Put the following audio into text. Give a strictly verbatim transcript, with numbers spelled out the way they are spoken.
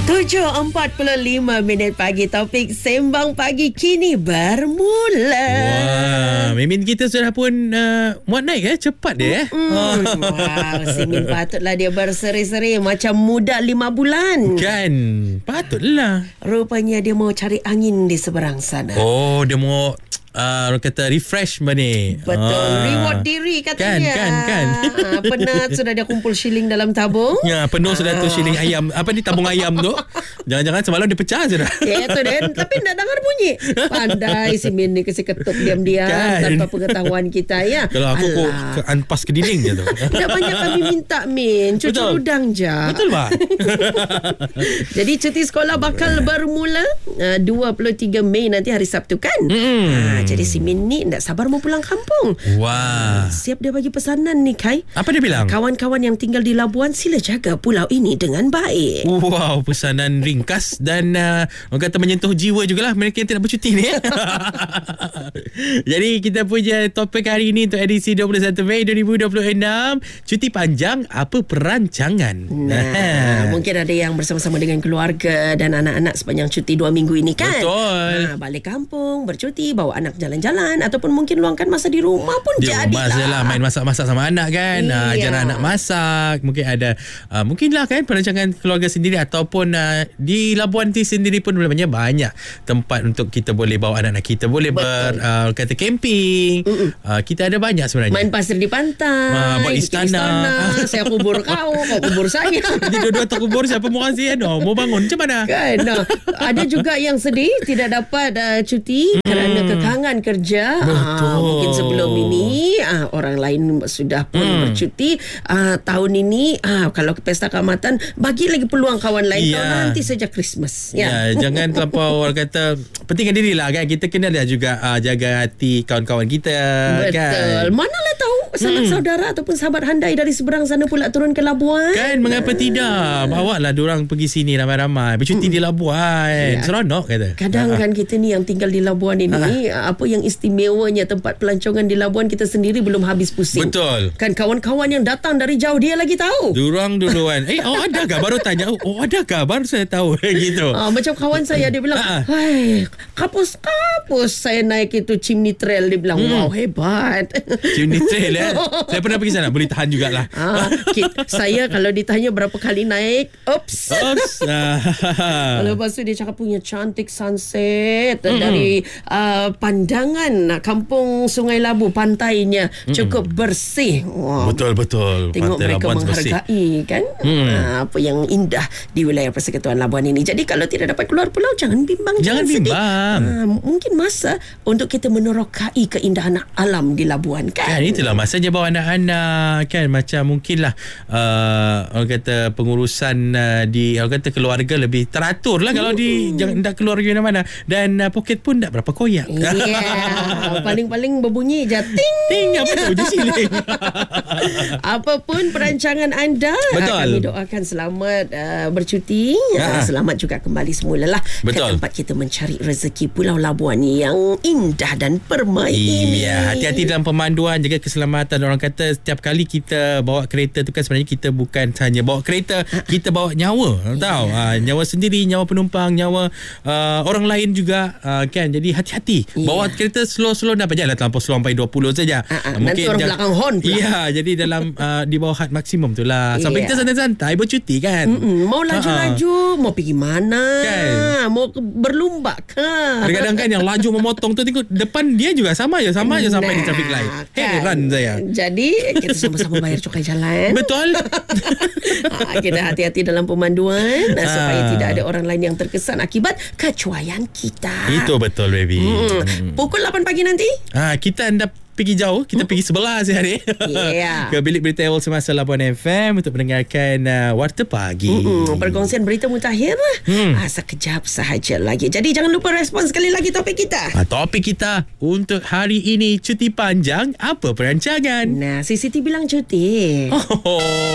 tujuh empat puluh lima minit pagi, topik Sembang Pagi kini bermula. Wah, Mimin kita sudah pun uh, muat naik eh, cepat dia eh. Mm. Wow, si Min patutlah dia berseri-seri macam muda lima bulan. Kan, patutlah. Rupanya dia mau cari angin di seberang sana. Oh, dia mau Uh, orang kata refresh ni. Betul, ah. reward diri katanya. Kan, kan, kan. Ah, penat sudah dia kumpul shilling dalam tabung. Ya, penuh sudah tu shilling ayam. Apa ni, tabung ayam tu? Jangan-jangan semalam dia pecah sudah. Ya, tu Dan. Tapi tak dengar bunyi. Pandai si Min ni kasi ketuk diam-diam Kan. tanpa pengetahuan kita ya. Kalau aku kok ke anpas ke dinding je tu. Tak banyak kami minta Min, cucu Betul. udang je. Betul bah. Jadi cuti sekolah bakal bermula uh, dua puluh tiga Mei nanti, hari Sabtu kan. Mm. Ha, jadi si Min ni tak sabar mau pulang kampung. Wah. Siap dia bagi pesanan ni Kai. Apa dia bilang? Kawan-kawan yang tinggal di Labuan, sila jaga pulau ini dengan baik. Wow, pesanan ringkas dan uh, orang kata menyentuh jiwa jugalah mereka yang tidak bercuti ni. Jadi kita punya topik hari ini untuk edisi dua puluh satu Mei dua ribu dua puluh enam, cuti panjang apa perancangan? Nah, mungkin ada yang bersama-sama dengan keluarga dan anak-anak sepanjang cuti dua minggu ini kan. Betul. Nah, balik kampung, bercuti, bawa anak jalan-jalan, ataupun mungkin luangkan masa di rumah pun Di jadilah. rumah sajalah, main masak-masak sama anak kan. Iya. Uh, ajar anak masak. Mungkin ada uh, mungkinlah kan perancangan keluarga sendiri, ataupun uh, di Labuan T sendiri pun banyak banyak tempat untuk kita boleh bawa anak-anak kita boleh Betul. ber uh, kata camping. Uh, kita ada banyak sebenarnya. Main pasir di pantai, Ah, buat bikin istana. Saya kubur kau, kau kubur saya. Jadi dua-dua terkubur, siapa mau kasihan? Oh, mau bangun macam mana? Kan, nah, ada juga yang sedih tidak dapat uh, cuti hmm. kerana kekangan kerja. Betul. Ah, mungkin sebelum ini ah, orang lain sudah pun hmm. bercuti. Ah, tahun ini ah, kalau ke pesta keamatan, bagi lagi peluang kawan lain. Ya. Tahun nanti sejak Christmas. Ya, Ya. jangan terlampau orang kata pentingkan diri lah kan. Kita kena dah juga uh, jaga hati kawan-kawan kita. Betul. Kan? Manalah tahu sanak Hmm. saudara ataupun sahabat handai dari seberang sana pula turun ke Labuan. Kan, mengapa tidak? Bawalah diorang pergi sini ramai-ramai. Bercuti di Labuan. Ya. Seronok kata. Kadang kan kita ni yang tinggal di Labuan ini, apa yang istimewanya tempat pelancongan di Labuan, kita sendiri belum habis pusing. Betul. Kan kawan-kawan yang datang dari jauh dia lagi tahu. Diorang duluan. Eh, oh adakah? Baru tanya. Oh, oh adakah? Baru saya tahu. Gitu. Ah, macam kawan saya, dia bilang, Ah. hai, kapus-kapus saya naik itu chimney trail. Dia bilang, wow, hebat. Chimney trail eh. Saya pernah pergi sana. Boleh tahan jugalah. Ah, ki- saya kalau ditanya berapa kali naik, oops. Oops. Ah. Lepas tu dia cakap punya cantik sunset mm-hmm. dari uh, pandangan kampung Sungai Labu, pantainya mm-hmm. cukup bersih. Wow. Betul, betul. Tengok Pantai mereka Labuan bersih. menghargai kan Hmm. uh, apa yang indah di wilayah Persekutuan Labuan ini. Jadi kalau tidak dapat keluar pulau, jangan bimbang, Jangan sedih. bimbang. Uh, mungkin masa untuk kita menerokai keindahan alam di Labuan kan. Kan itulah masanya bawa anak-anak kan, macam mungkinlah uh, orang kata pengurusan uh, di orang kata keluarga lebih teratur lah kalau di jangan tak keluar pergi mana-mana, dan uh, poket pun tak berapa koyak. Ya, yeah. paling-paling berbunyi je ting. Ting, apa tu je siling. Apapun perancangan anda, Betul. kami doakan selamat uh, bercuti, uh, Ha. selamat juga kembali semula lah ke Betul. tempat kita mencari rezeki Pulau Labuan yang indah dan permai ini. Iya, hati-hati dalam pemanduan, jaga keselamatan. Orang kata setiap kali kita bawa kereta tu kan sebenarnya kita bukan hanya bawa kereta, kita bawa nyawa. Tahu? Uh, nyawa sendiri, nyawa penumpang, nyawa uh, orang lain juga uh, kan. Jadi hati-hati. Ya. Bawa kereta slow-slow, dah janganlah terlampau slow sampai dua puluh saja. Ah, ah, nanti orang jang- belakang horn pula. Iya, jadi dalam uh, di bawah had maksimum tu lah. Sampai Ya. kita santai-santai bercuti kan. Mm-mm. Mau laju-laju, mau pergi mana, Kan. mau ke- berlumba ke. Kadang-kadang kan yang laju memotong tu, tengok depan dia juga sama je, sama je sampai di Nah, traffic light. kan. Heran saya. Jadi kita sama-sama bayar cukai jalan. Betul. Ah, kita hati-hati dalam pemanduan ah. supaya Ah. tidak ada orang lain yang terkesan akibat kecuaian kita. Itu betul, baby. Hmm. Pukul lapan pagi nanti. Ha, kita anda pergi jauh, kita pergi sebelah sehari. Yeah. Ke bilik berita awal semasa Labuan F M untuk mendengarkan uh, Warta Pagi. Mm-mm. Perkongsian berita mutakhir Hmm. ah, sekejap sahaja lagi. Jadi jangan lupa respon sekali lagi topik kita. Ha, topik kita untuk hari ini, cuti panjang apa perancangan? Nah, C C T V bilang cuti. Oh.